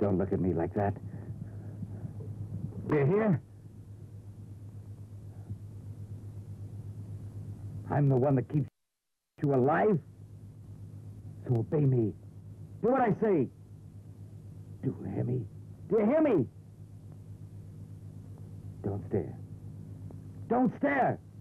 Don't look at me like that. Do you hear? I'm the one that keeps you alive. So obey me. Do what I say. Do you hear me? Do you hear me? Don't stare. Don't stare!